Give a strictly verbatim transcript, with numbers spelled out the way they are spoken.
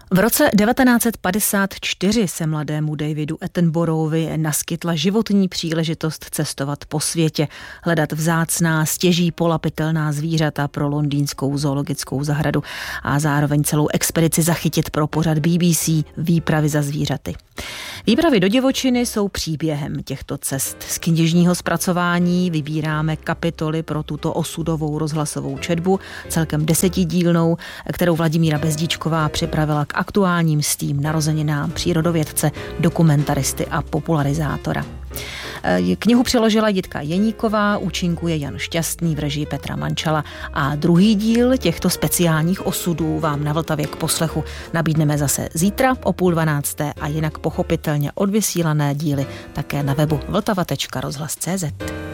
V roce devatenáct set padesát čtyři se mladému Davidu Attenboroughovi naskytla životní příležitost cestovat po světě, hledat vzácná, stěží polapitelná zvířata pro londýnskou zoologickou zahradu a zároveň celou expedici zachytit pro pořad B B C Výpravy za zvířaty. Výpravy do divočiny jsou příběhem těchto cest. Z knižního zpracování vybíráme kapitoly pro tuto osudovou rozhlasovou četbu, celkem desetidílnou, kterou Vladimíra Bezdíčková připravila k aktuálním stým narozeninám přírodovědce, dokumentaristy a popularizátora. Knihu přeložila Jitka Jeníková, účinkuje Jan Šťastný v režii Petra Mančala a druhý díl těchto speciálních osudů vám na Vltavě k poslechu nabídneme zase zítra o půl dvanácté a jinak pochopitelně odvysílané díly také na webu vltava tečka rozhlas tečka cé zet.